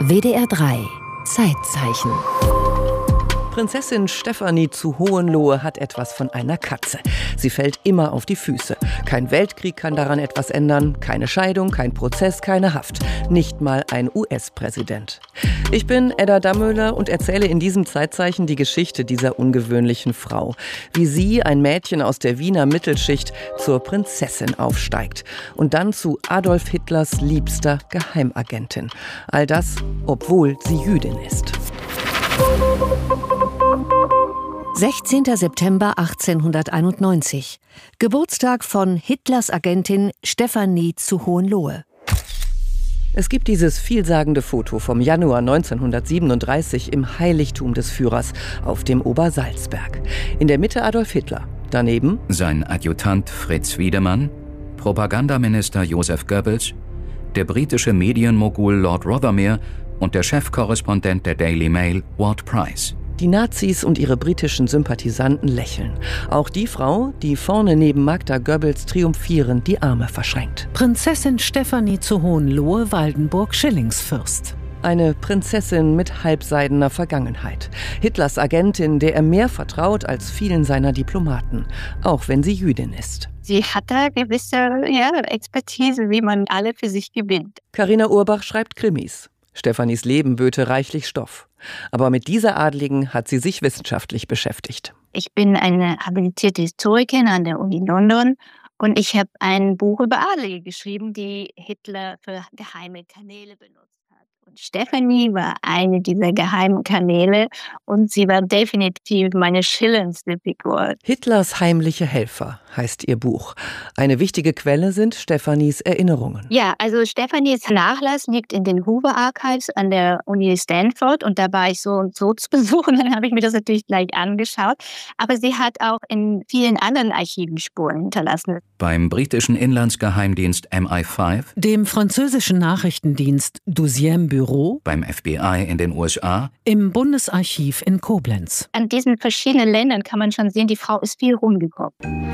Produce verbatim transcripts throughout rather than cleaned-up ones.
W D R drei Zeitzeichen. Prinzessin Stefanie zu Hohenlohe hat etwas von einer Katze. Sie fällt immer auf die Füße. Kein Weltkrieg kann daran etwas ändern, keine Scheidung, kein Prozess, keine Haft. Nicht mal ein U S-Präsident. Ich bin Edda Dammöhler und erzähle in diesem Zeitzeichen die Geschichte dieser ungewöhnlichen Frau. Wie sie, ein Mädchen aus der Wiener Mittelschicht, zur Prinzessin aufsteigt. Und dann zu Adolf Hitlers liebster Geheimagentin. All das, obwohl sie Jüdin ist. sechzehnter September achtzehnhunderteinundneunzig. Geburtstag von Hitlers Agentin Stefanie zu Hohenlohe. Es gibt dieses vielsagende Foto vom Januar neunzehnhundertsiebenunddreißig im Heiligtum des Führers auf dem Obersalzberg. In der Mitte Adolf Hitler, daneben sein Adjutant Fritz Wiedemann, Propagandaminister Joseph Goebbels, der britische Medienmogul Lord Rothermere und der Chefkorrespondent der Daily Mail, Ward Price. Die Nazis und ihre britischen Sympathisanten lächeln. Auch die Frau, die vorne neben Magda Goebbels triumphierend die Arme verschränkt. Prinzessin Stefanie zu Hohenlohe, Waldenburg-Schillingsfürst. Eine Prinzessin mit halbseidener Vergangenheit. Hitlers Agentin, der er mehr vertraut als vielen seiner Diplomaten. Auch wenn sie Jüdin ist. Sie hat da gewisse ja, Expertise, wie man alle für sich gewinnt. Carina Urbach schreibt Krimis. Stefanies Leben böte reichlich Stoff. Aber mit dieser Adligen hat sie sich wissenschaftlich beschäftigt. Ich bin eine habilitierte Historikerin an der Uni London und ich habe ein Buch über Adlige geschrieben, die Hitler für geheime Kanäle benutzt hat. Und Stefanie war eine dieser geheimen Kanäle und sie war definitiv meine schillerndste Figur. Hitlers heimliche Helfer heißt ihr Buch. Eine wichtige Quelle sind Stefanies Erinnerungen. Ja, also Stefanies Nachlass liegt in den Hoover Archives an der Uni Stanford und da war ich so und so zu besuchen, dann habe ich mir das natürlich gleich angeschaut. Aber sie hat auch in vielen anderen Archiven Spuren hinterlassen. Beim britischen Inlandsgeheimdienst M I fünf, dem französischen Nachrichtendienst Douzième Büro, beim F B I in den U S A, im Bundesarchiv in Koblenz. An diesen verschiedenen Ländern kann man schon sehen, die Frau ist viel rumgekommen.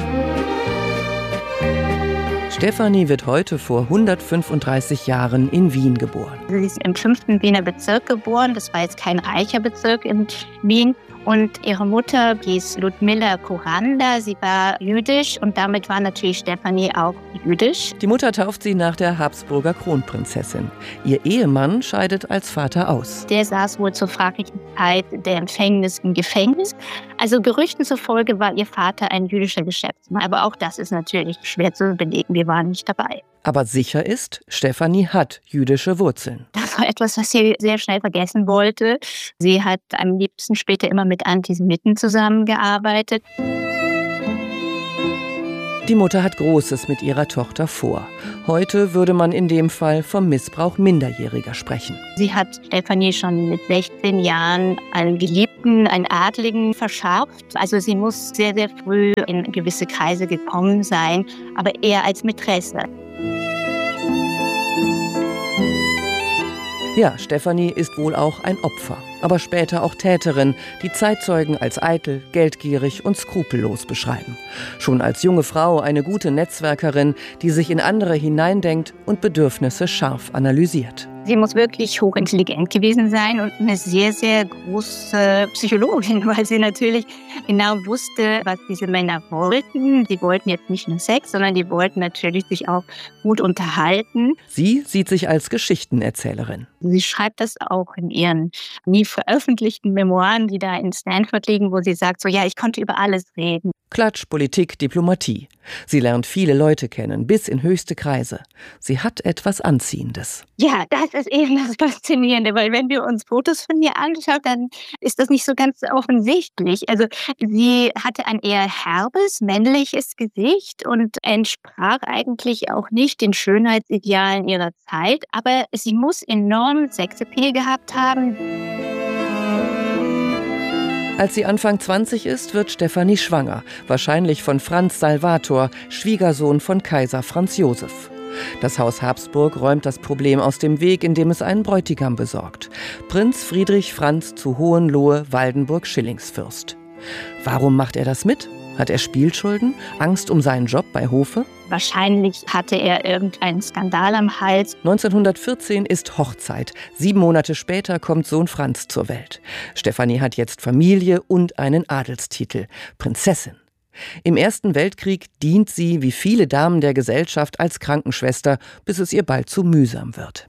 Stefanie wird heute vor hundertfünfunddreißig Jahren in Wien geboren. Sie ist im fünften Wiener Bezirk geboren. Das war jetzt kein reicher Bezirk in Wien. Und ihre Mutter hieß Ludmilla Kuranda. Sie war jüdisch und damit war natürlich Stefanie auch jüdisch. Die Mutter tauft sie nach der Habsburger Kronprinzessin. Ihr Ehemann scheidet als Vater aus. Der saß wohl zur fraglichen Zeit der Empfängnis im Gefängnis. Also Gerüchten zufolge war ihr Vater ein jüdischer Geschäftsmann. Aber auch das ist natürlich schwer zu belegen. Wir waren nicht dabei. Aber sicher ist, Stefanie hat jüdische Wurzeln. Das war etwas, was sie sehr schnell vergessen wollte. Sie hat am liebsten später immer mit Antisemiten zusammengearbeitet. Die Mutter hat Großes mit ihrer Tochter vor. Heute würde man in dem Fall vom Missbrauch Minderjähriger sprechen. Sie hat Stefanie schon mit sechzehn Jahren einen Geliebten, einen Adligen verschafft. Also sie muss sehr, sehr früh in gewisse Kreise gekommen sein, aber eher als Mätresse. Ja, Stefanie ist wohl auch ein Opfer, aber später auch Täterin, die Zeitzeugen als eitel, geldgierig und skrupellos beschreiben. Schon als junge Frau eine gute Netzwerkerin, die sich in andere hineindenkt und Bedürfnisse scharf analysiert. Sie muss wirklich hochintelligent gewesen sein und eine sehr, sehr große Psychologin, weil sie natürlich genau wusste, was diese Männer wollten. Sie wollten jetzt nicht nur Sex, sondern die wollten natürlich sich auch gut unterhalten. Sie sieht sich als Geschichtenerzählerin. Sie schreibt das auch in ihren nie veröffentlichten Memoiren, die da in Stanford liegen, wo sie sagt, so ja, ich konnte über alles reden. Klatsch, Politik, Diplomatie. Sie lernt viele Leute kennen, bis in höchste Kreise. Sie hat etwas Anziehendes. Ja, das ist eben das Faszinierende, weil wenn wir uns Fotos von ihr anschauen, dann ist das nicht so ganz offensichtlich. Also sie hatte ein eher herbes, männliches Gesicht und entsprach eigentlich auch nicht den Schönheitsidealen ihrer Zeit, aber sie muss enorm Sexappeal gehabt haben. Als sie Anfang zwanzig ist, wird Stefanie schwanger, wahrscheinlich von Franz Salvator, Schwiegersohn von Kaiser Franz Josef. Das Haus Habsburg räumt das Problem aus dem Weg, indem es einen Bräutigam besorgt. Prinz Friedrich Franz zu Hohenlohe, Waldenburg-Schillingsfürst. Warum macht er das mit? Hat er Spielschulden? Angst um seinen Job bei Hofe? Wahrscheinlich hatte er irgendeinen Skandal am Hals. neunzehnhundertvierzehn ist Hochzeit. Sieben Monate später kommt Sohn Franz zur Welt. Stefanie hat jetzt Familie und einen Adelstitel: Prinzessin. Im Ersten Weltkrieg dient sie, wie viele Damen der Gesellschaft, als Krankenschwester, bis es ihr bald zu mühsam wird.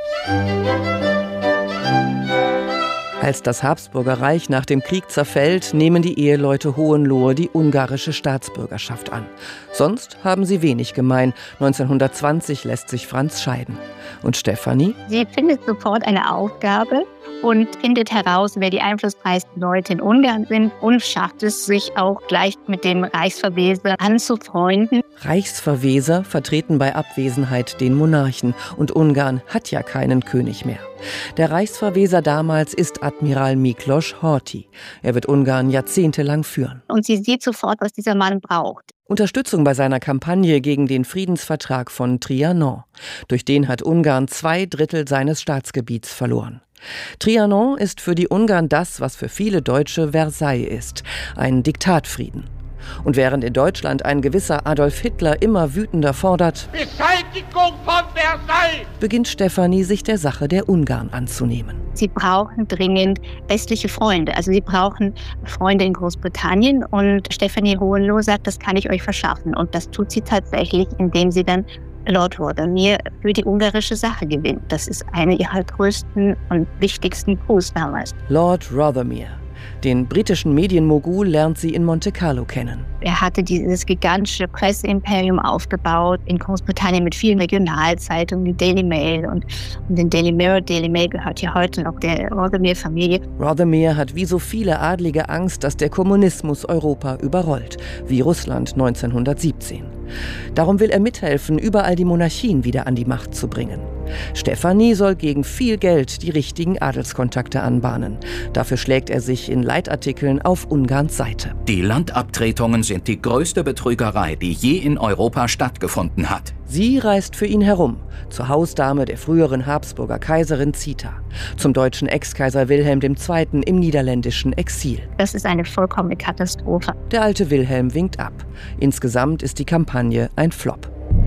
Als das Habsburger Reich nach dem Krieg zerfällt, nehmen die Eheleute Hohenlohe die ungarische Staatsbürgerschaft an. Sonst haben sie wenig gemein. neunzehnhundertzwanzig lässt sich Franz scheiden. Und Stefanie? Sie findet sofort eine Aufgabe und findet heraus, wer die einflussreichsten Leute in Ungarn sind, und schafft es, sich auch gleich mit dem Reichsverweser anzufreunden. Reichsverweser vertreten bei Abwesenheit den Monarchen, und Ungarn hat ja keinen König mehr. Der Reichsverweser damals ist Admiral Miklos Horthy. Er wird Ungarn jahrzehntelang führen. Und sie sieht sofort, was dieser Mann braucht. Unterstützung bei seiner Kampagne gegen den Friedensvertrag von Trianon. Durch den hat Ungarn zwei Drittel seines Staatsgebiets verloren. Trianon ist für die Ungarn das, was für viele Deutsche Versailles ist: ein Diktatfrieden. Und während in Deutschland ein gewisser Adolf Hitler immer wütender fordert, Beseitigung von Versailles, beginnt Stefanie, sich der Sache der Ungarn anzunehmen. Sie brauchen dringend westliche Freunde. Also sie brauchen Freunde in Großbritannien, und Stefanie Hohenlohe sagt, das kann ich euch verschaffen. Und das tut sie tatsächlich, indem sie dann Lord Rothermere für die ungarische Sache gewinnt. Das ist eine ihrer größten und wichtigsten Coups damals. Lord Rothermere. Den britischen Medienmogul lernt sie in Monte Carlo kennen. Er hatte dieses gigantische Presseimperium aufgebaut in Großbritannien mit vielen Regionalzeitungen, die Daily Mail und, und den Daily Mirror. Daily Mail gehört ja heute noch der Rothermere-Familie. Rothermere hat wie so viele Adlige Angst, dass der Kommunismus Europa überrollt, wie Russland neunzehnhundertsiebzehn. Darum will er mithelfen, überall die Monarchien wieder an die Macht zu bringen. Stefanie soll gegen viel Geld die richtigen Adelskontakte anbahnen. Dafür schlägt er sich in Leitartikeln auf Ungarns Seite. Die Landabtretungen sind die größte Betrügerei, die je in Europa stattgefunden hat. Sie reist für ihn herum, zur Hausdame der früheren Habsburger Kaiserin Zita, zum deutschen Ex-Kaiser Wilhelm der Zweite im niederländischen Exil. Das ist eine vollkommene Katastrophe. Der alte Wilhelm winkt ab. Insgesamt ist die Kampagne ein Flop.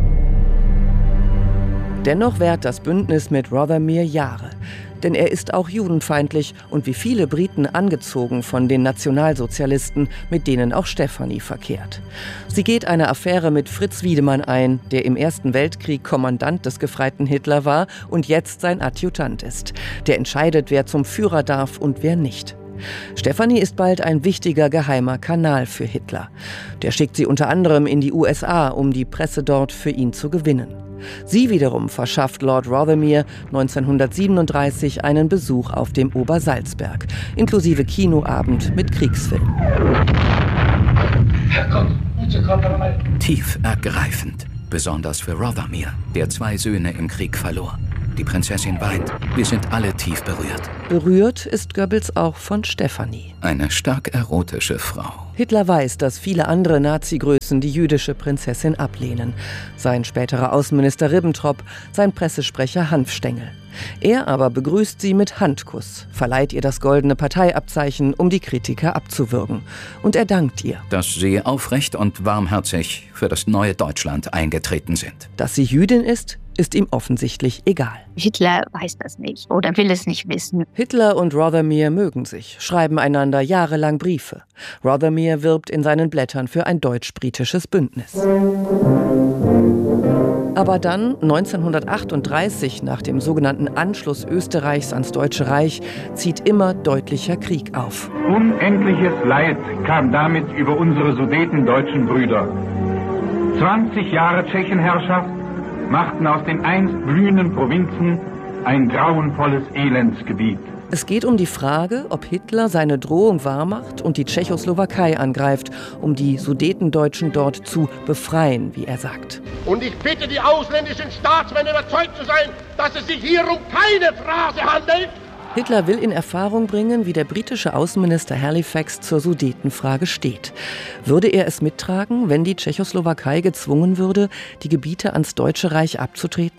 Dennoch währt das Bündnis mit Rothermere Jahre. Denn er ist auch judenfeindlich und wie viele Briten angezogen von den Nationalsozialisten, mit denen auch Stefanie verkehrt. Sie geht eine Affäre mit Fritz Wiedemann ein, der im Ersten Weltkrieg Kommandant des gefreiten Hitler war und jetzt sein Adjutant ist. Der entscheidet, wer zum Führer darf und wer nicht. Stefanie ist bald ein wichtiger geheimer Kanal für Hitler. Der schickt sie unter anderem in die U S A, um die Presse dort für ihn zu gewinnen. Sie wiederum verschafft Lord Rothermere neunzehnhundertsiebenunddreißig einen Besuch auf dem Obersalzberg, inklusive Kinoabend mit Kriegsfilmen. Tief ergreifend, besonders für Rothermere, der zwei Söhne im Krieg verlor. Die Prinzessin weint. Wir sind alle tief berührt. Berührt ist Goebbels auch von Stefanie. Eine stark erotische Frau. Hitler weiß, dass viele andere Nazi-Größen die jüdische Prinzessin ablehnen. Sein späterer Außenminister Ribbentrop, sein Pressesprecher Hanfstengel. Er aber begrüßt sie mit Handkuss, verleiht ihr das goldene Parteiabzeichen, um die Kritiker abzuwürgen. Und er dankt ihr, dass sie aufrecht und warmherzig für das neue Deutschland eingetreten sind. Dass sie Jüdin ist, ist ihm offensichtlich egal. Hitler weiß das nicht oder will es nicht wissen. Hitler und Rothermere mögen sich, schreiben einander jahrelang Briefe. Rothermere wirbt in seinen Blättern für ein deutsch-britisches Bündnis. Aber dann, neunzehnhundertachtunddreißig, nach dem sogenannten Anschluss Österreichs ans Deutsche Reich, zieht immer deutlicher Krieg auf. Unendliches Leid kam damit über unsere sudetendeutschen Brüder. zwanzig Jahre Tschechenherrschaft machten aus den einst blühenden Provinzen ein grauenvolles Elendsgebiet. Es geht um die Frage, ob Hitler seine Drohung wahrmacht und die Tschechoslowakei angreift, um die Sudetendeutschen dort zu befreien, wie er sagt. Und ich bitte die ausländischen Staatsmänner überzeugt zu sein, dass es sich hier um keine Phrase handelt. Hitler will in Erfahrung bringen, wie der britische Außenminister Halifax zur Sudetenfrage steht. Würde er es mittragen, wenn die Tschechoslowakei gezwungen würde, die Gebiete ans Deutsche Reich abzutreten?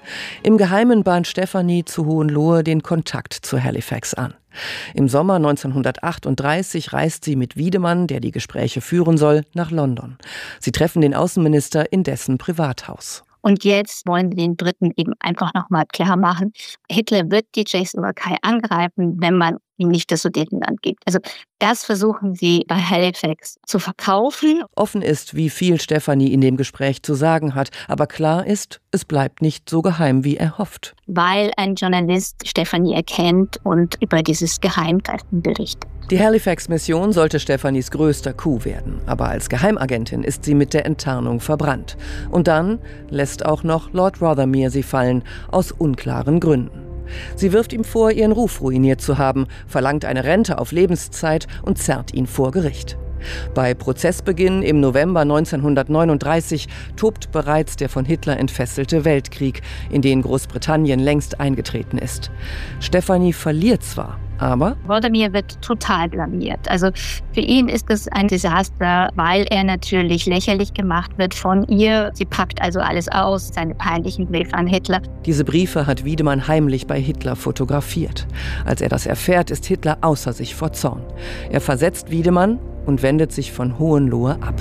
Im Geheimen bahnt Stefanie zu Hohenlohe den Kontakt zu Halifax an. Im Sommer neunzehnhundertachtunddreißig reist sie mit Wiedemann, der die Gespräche führen soll, nach London. Sie treffen den Außenminister in dessen Privathaus. Und jetzt wollen wir den Briten eben einfach nochmal klar machen, Hitler wird die Tschechoslowakei angreifen, wenn man ihm nicht das Sudetenland gibt. Also das versuchen sie bei Halifax zu verkaufen. Offen ist, wie viel Stefanie in dem Gespräch zu sagen hat. Aber klar ist, es bleibt nicht so geheim, wie er hofft. Weil ein Journalist Stefanie erkennt und über dieses Geheimtreffen berichtet. Die Halifax-Mission sollte Stefanies größter Coup werden. Aber als Geheimagentin ist sie mit der Enttarnung verbrannt. Und dann lässt auch noch Lord Rothermere sie fallen, aus unklaren Gründen. Sie wirft ihm vor, ihren Ruf ruiniert zu haben, verlangt eine Rente auf Lebenszeit und zerrt ihn vor Gericht. Bei Prozessbeginn im November neunzehnhundertneununddreißig tobt bereits der von Hitler entfesselte Weltkrieg, in den Großbritannien längst eingetreten ist. Stefanie verliert zwar, aber Rothermere wird total blamiert. Also für ihn ist es ein Desaster, weil er natürlich lächerlich gemacht wird von ihr. Sie packt also alles aus, seine peinlichen Briefe an Hitler. Diese Briefe hat Wiedemann heimlich bei Hitler fotografiert. Als er das erfährt, ist Hitler außer sich vor Zorn. Er versetzt Wiedemann und wendet sich von Hohenlohe ab.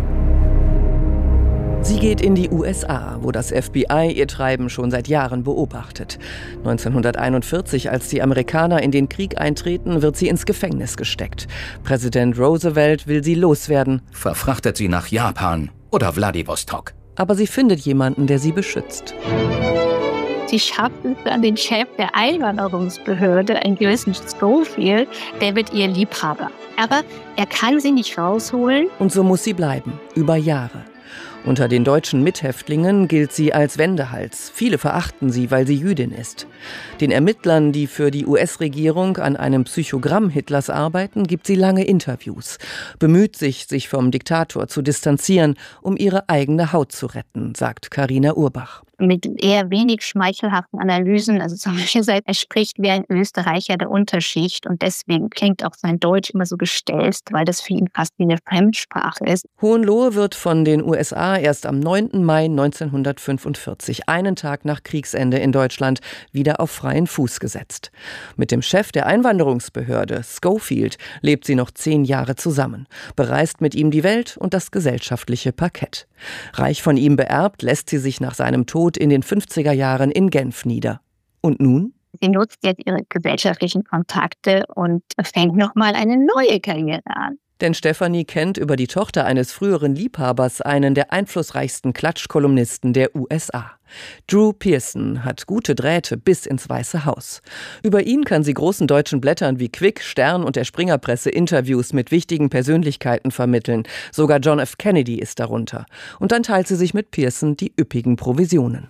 Sie geht in die U S A, wo das F B I ihr Treiben schon seit Jahren beobachtet. neunzehnhunderteinundvierzig, als die Amerikaner in den Krieg eintreten, wird sie ins Gefängnis gesteckt. Präsident Roosevelt will sie loswerden. Verfrachtet sie nach Japan oder Wladiwostok. Aber sie findet jemanden, der sie beschützt. Sie schafft es an den Chef der Einwanderungsbehörde, einen gewissen Schofield, der wird ihr Liebhaber. Aber er kann sie nicht rausholen. Und so muss sie bleiben, über Jahre. Unter den deutschen Mithäftlingen gilt sie als Wendehals. Viele verachten sie, weil sie Jüdin ist. Den Ermittlern, die für die U S-Regierung an einem Psychogramm Hitlers arbeiten, gibt sie lange Interviews. Bemüht sich, sich vom Diktator zu distanzieren, um ihre eigene Haut zu retten, sagt Carina Urbach. Mit eher wenig schmeichelhaften Analysen, also zum Beispiel, er spricht wie ein Österreicher der Unterschicht und deswegen klingt auch sein Deutsch immer so gestelzt, weil das für ihn fast wie eine Fremdsprache ist. Hohenlohe wird von den U S A erst am neunten Mai neunzehnhundertfünfundvierzig, einen Tag nach Kriegsende in Deutschland, wieder auf freien Fuß gesetzt. Mit dem Chef der Einwanderungsbehörde, Schofield, lebt sie noch zehn Jahre zusammen, bereist mit ihm die Welt und das gesellschaftliche Parkett. Reich von ihm beerbt, lässt sie sich nach seinem Tod in den fünfziger Jahren in Genf nieder. Und nun? Sie nutzt jetzt ihre gesellschaftlichen Kontakte und fängt nochmal eine neue Karriere an. Denn Stefanie kennt über die Tochter eines früheren Liebhabers einen der einflussreichsten Klatschkolumnisten der U S A. Drew Pearson hat gute Drähte bis ins Weiße Haus. Über ihn kann sie großen deutschen Blättern wie Quick, Stern und der Springerpresse Interviews mit wichtigen Persönlichkeiten vermitteln. Sogar John F. Kennedy ist darunter. Und dann teilt sie sich mit Pearson die üppigen Provisionen.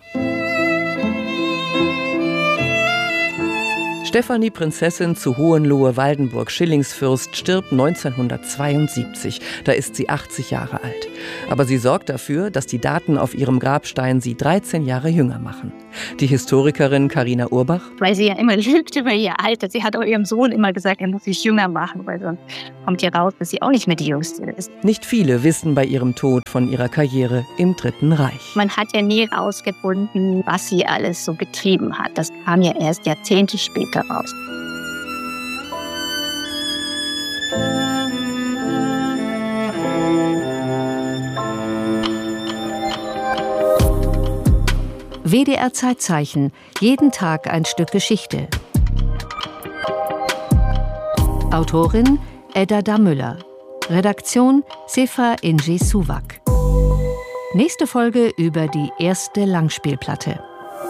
Stefanie Prinzessin zu Hohenlohe-Waldenburg-Schillingsfürst stirbt neunzehnhundertzweiundsiebzig. Da ist sie achtzig Jahre alt. Aber sie sorgt dafür, dass die Daten auf ihrem Grabstein sie dreizehn Jahre jünger machen. Die Historikerin Carina Urbach. Weil sie ja immer lügt über ihr Alter. Sie hat auch ihrem Sohn immer gesagt, er muss sich jünger machen, weil sonst kommt ja raus, dass sie auch nicht mehr die Jüngste ist. Nicht viele wissen bei ihrem Tod von ihrer Karriere im Dritten Reich. Man hat ja nie rausgefunden, was sie alles so getrieben hat. Das kam ja erst Jahrzehnte später raus. W D R Zeitzeichen. Jeden Tag ein Stück Geschichte. Autorin Edda Damüller. Redaktion Sefa Inji Suwak. Nächste Folge über die erste Langspielplatte.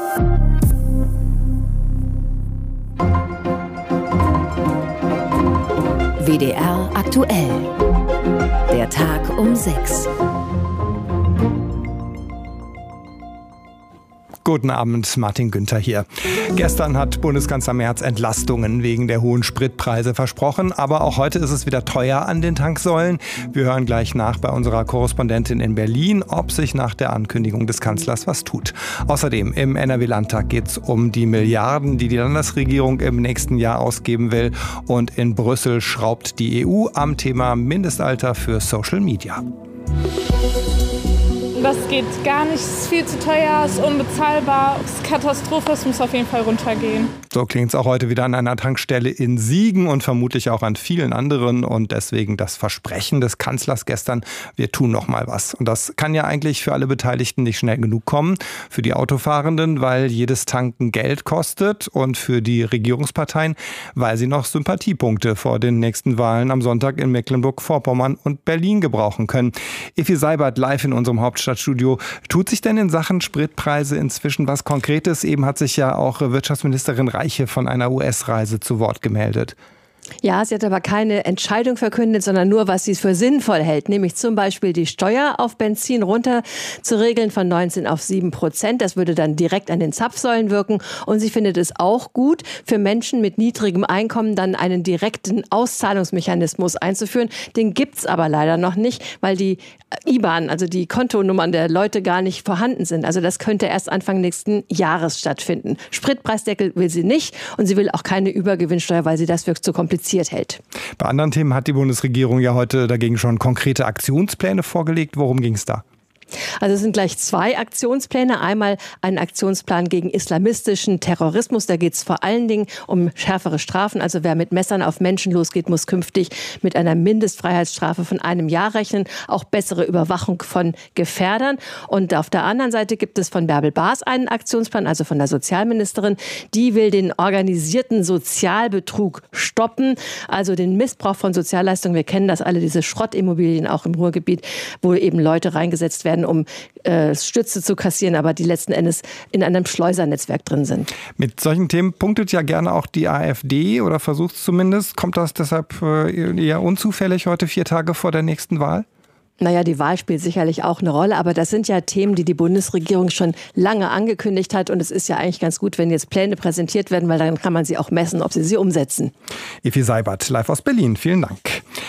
W D R aktuell. Der Tag um sechs. Guten Abend, Martin Günther hier. Gestern hat Bundeskanzler Merz Entlastungen wegen der hohen Spritpreise versprochen, aber auch heute ist es wieder teuer an den Tanksäulen. Wir hören gleich nach bei unserer Korrespondentin in Berlin, ob sich nach der Ankündigung des Kanzlers was tut. Außerdem im N R W-Landtag geht es um die Milliarden, die die Landesregierung im nächsten Jahr ausgeben will. Und in Brüssel schraubt die E U am Thema Mindestalter für Social Media. Das geht gar nicht, es ist viel zu teuer, es ist unbezahlbar, es ist Katastrophe, es muss auf jeden Fall runtergehen. So klingt es auch heute wieder an einer Tankstelle in Siegen und vermutlich auch an vielen anderen. Und deswegen das Versprechen des Kanzlers gestern, wir tun noch mal was. Und das kann ja eigentlich für alle Beteiligten nicht schnell genug kommen. Für die Autofahrenden, weil jedes Tanken Geld kostet, und für die Regierungsparteien, weil sie noch Sympathiepunkte vor den nächsten Wahlen am Sonntag in Mecklenburg-Vorpommern und Berlin gebrauchen können. Effi Seibert live in unserem Hauptstadtstudio. Tut sich denn in Sachen Spritpreise inzwischen was Konkretes? Eben hat sich ja auch Wirtschaftsministerin Reiche von einer U S-Reise zu Wort gemeldet. Ja, sie hat aber keine Entscheidung verkündet, sondern nur, was sie für sinnvoll hält. Nämlich zum Beispiel die Steuer auf Benzin runter zu regeln von neunzehn auf sieben Prozent. Das würde dann direkt an den Zapfsäulen wirken. Und sie findet es auch gut, für Menschen mit niedrigem Einkommen dann einen direkten Auszahlungsmechanismus einzuführen. Den gibt's aber leider noch nicht, weil die I B A N, also die Kontonummern der Leute, gar nicht vorhanden sind. Also das könnte erst Anfang nächsten Jahres stattfinden. Spritpreisdeckel will sie nicht, und sie will auch keine Übergewinnsteuer, weil sie das für zu kompliziert hält. Bei anderen Themen hat die Bundesregierung ja heute dagegen schon konkrete Aktionspläne vorgelegt. Worum ging es da? Also es sind gleich zwei Aktionspläne. Einmal ein Aktionsplan gegen islamistischen Terrorismus. Da geht es vor allen Dingen um schärfere Strafen. Also wer mit Messern auf Menschen losgeht, muss künftig mit einer Mindestfreiheitsstrafe von einem Jahr rechnen. Auch bessere Überwachung von Gefährdern. Und auf der anderen Seite gibt es von Bärbel Baas einen Aktionsplan, also von der Sozialministerin. Die will den organisierten Sozialbetrug stoppen. Also den Missbrauch von Sozialleistungen. Wir kennen das alle, diese Schrottimmobilien auch im Ruhrgebiet, wo eben Leute reingesetzt werden, um äh, Stütze zu kassieren, aber die letzten Endes in einem Schleusernetzwerk drin sind. Mit solchen Themen punktet ja gerne auch die AfD oder versucht es zumindest. Kommt das deshalb äh, eher unzufällig heute, vier Tage vor der nächsten Wahl? Naja, die Wahl spielt sicherlich auch eine Rolle, aber das sind ja Themen, die die Bundesregierung schon lange angekündigt hat, und es ist ja eigentlich ganz gut, wenn jetzt Pläne präsentiert werden, weil dann kann man sie auch messen, ob sie sie umsetzen. Effi Seibert, live aus Berlin. Vielen Dank.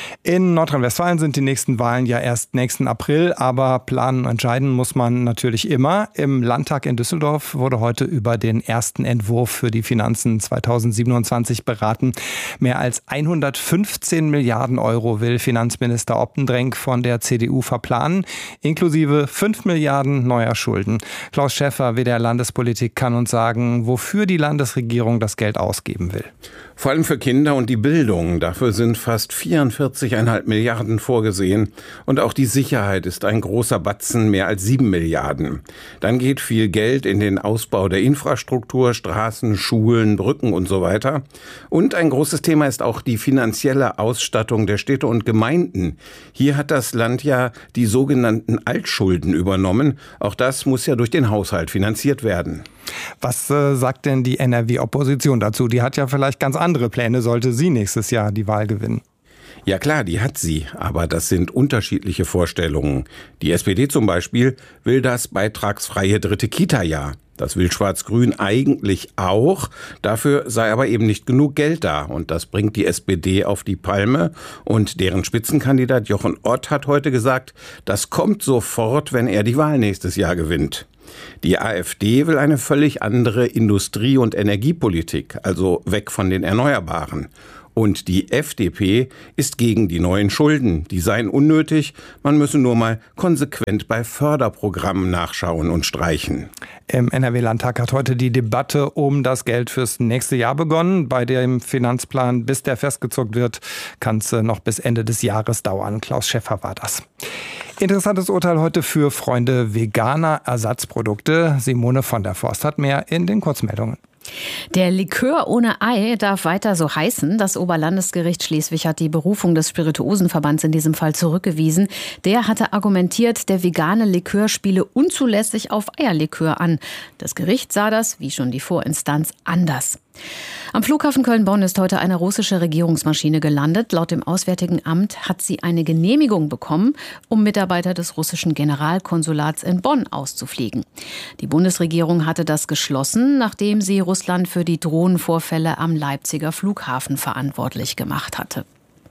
In Nordrhein-Westfalen sind die nächsten Wahlen ja erst nächsten April, aber planen und entscheiden muss man natürlich immer. Im Landtag in Düsseldorf wurde heute über den ersten Entwurf für die Finanzen zweitausendsiebenundzwanzig beraten. Mehr als hundertfünfzehn Milliarden Euro will Finanzminister Optendrenk von der C D U verplanen, inklusive fünf Milliarden neuer Schulden. Klaus Schäffer, W D R Landespolitik, kann uns sagen, wofür die Landesregierung das Geld ausgeben will. Vor allem für Kinder und die Bildung. Dafür sind fast vierundvierzig Komma fünf Milliarden vorgesehen. Und auch die Sicherheit ist ein großer Batzen, mehr als sieben Milliarden. Dann geht viel Geld in den Ausbau der Infrastruktur, Straßen, Schulen, Brücken und so weiter. Und ein großes Thema ist auch die finanzielle Ausstattung der Städte und Gemeinden. Hier hat das Land ja die sogenannten Altschulden übernommen. Auch das muss ja durch den Haushalt finanziert werden. Was äh, sagt denn die N R W-Opposition dazu? Die hat ja vielleicht ganz andere Pläne, sollte sie nächstes Jahr die Wahl gewinnen. Ja klar, die hat sie, aber das sind unterschiedliche Vorstellungen. Die S P D zum Beispiel will das beitragsfreie dritte Kita-Jahr. Das will Schwarz-Grün eigentlich auch, dafür sei aber eben nicht genug Geld da. Und das bringt die S P D auf die Palme. Und deren Spitzenkandidat Jochen Ott hat heute gesagt, das kommt sofort, wenn er die Wahl nächstes Jahr gewinnt. Die AfD will eine völlig andere Industrie- und Energiepolitik, also weg von den Erneuerbaren. Und die F D P ist gegen die neuen Schulden. Die seien unnötig, man müsse nur mal konsequent bei Förderprogrammen nachschauen und streichen. Im N R W-Landtag hat heute die Debatte um das Geld fürs nächste Jahr begonnen. Bei dem Finanzplan, bis der festgezogen wird, kann es noch bis Ende des Jahres dauern. Klaus Schäffer war das. Interessantes Urteil heute für Freunde veganer Ersatzprodukte. Simone von der Forst hat mehr in den Kurzmeldungen. Der Likör ohne Ei darf weiter so heißen. Das Oberlandesgericht Schleswig hat die Berufung des Spirituosenverbands in diesem Fall zurückgewiesen. Der hatte argumentiert, der vegane Likör spiele unzulässig auf Eierlikör an. Das Gericht sah das, wie schon die Vorinstanz, anders. Am Flughafen Köln-Bonn ist heute eine russische Regierungsmaschine gelandet. Laut dem Auswärtigen Amt hat sie eine Genehmigung bekommen, um Mitarbeiter des russischen Generalkonsulats in Bonn auszufliegen. Die Bundesregierung hatte das geschlossen, nachdem sie Russland für die Drohnenvorfälle am Leipziger Flughafen verantwortlich gemacht hatte.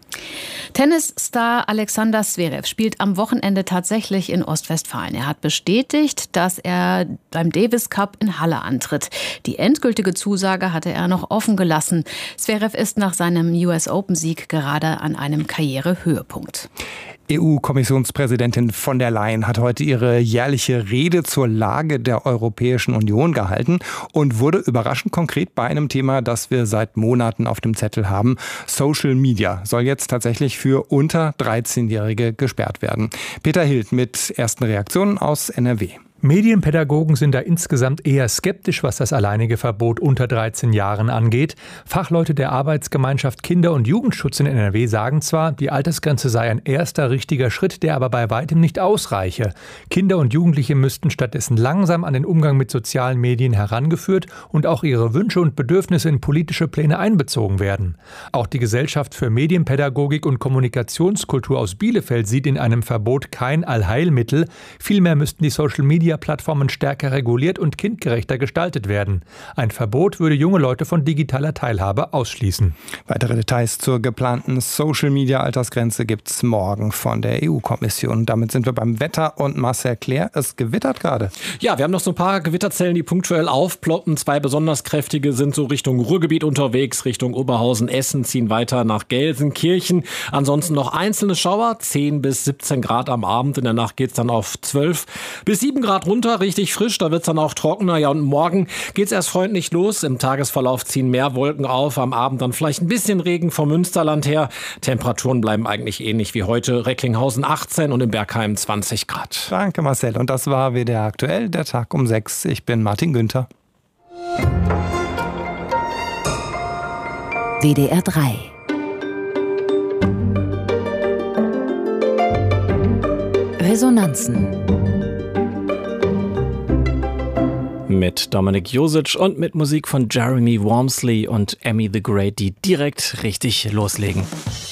Tennisstar Alexander Zverev spielt am Wochenende tatsächlich in Ostwestfalen. Er hat bestätigt, dass er beim Davis Cup in Halle antritt. Die endgültige Zusage hatte er noch offen gelassen. Zverev ist nach seinem U S Open Sieg gerade an einem Karrierehöhepunkt. E U-Kommissionspräsidentin von der Leyen hat heute ihre jährliche Rede zur Lage der Europäischen Union gehalten und wurde überraschend konkret bei einem Thema, das wir seit Monaten auf dem Zettel haben. Social Media soll jetzt tatsächlich für unter dreizehnjährige gesperrt werden. Peter Hild mit ersten Reaktionen aus N R W. Medienpädagogen sind da insgesamt eher skeptisch, was das alleinige Verbot unter dreizehn Jahren angeht. Fachleute der Arbeitsgemeinschaft Kinder- und Jugendschutz in N R W sagen zwar, die Altersgrenze sei ein erster richtiger Schritt, der aber bei weitem nicht ausreiche. Kinder und Jugendliche müssten stattdessen langsam an den Umgang mit sozialen Medien herangeführt und auch ihre Wünsche und Bedürfnisse in politische Pläne einbezogen werden. Auch die Gesellschaft für Medienpädagogik und Kommunikationskultur aus Bielefeld sieht in einem Verbot kein Allheilmittel. Vielmehr müssten die Social-Media Plattformen stärker reguliert und kindgerechter gestaltet werden. Ein Verbot würde junge Leute von digitaler Teilhabe ausschließen. Weitere Details zur geplanten Social-Media-Altersgrenze gibt es morgen von der E U-Kommission. Damit sind wir beim Wetter und Marcel Claire. Es gewittert gerade. Ja, wir haben noch so ein paar Gewitterzellen, die punktuell aufploppen. Zwei besonders kräftige sind so Richtung Ruhrgebiet unterwegs, Richtung Oberhausen, Essen, ziehen weiter nach Gelsenkirchen. Ansonsten noch einzelne Schauer, zehn bis siebzehn Grad am Abend. In der Nacht geht es dann auf zwölf bis sieben Grad runter, richtig frisch, da wird es dann auch trockener. Ja, und morgen geht es erst freundlich los. Im Tagesverlauf ziehen mehr Wolken auf, am Abend dann vielleicht ein bisschen Regen vom Münsterland her. Temperaturen bleiben eigentlich ähnlich wie heute. Recklinghausen achtzehn und in Bergheim zwanzig Grad. Danke Marcel. Und das war W D R aktuell, der Tag um sechs. Ich bin Martin Günther. W D R drei. Resonanzen. Mit Dominik Josic und mit Musik von Jeremy Wormsley und Emmy the Great, die direkt richtig loslegen.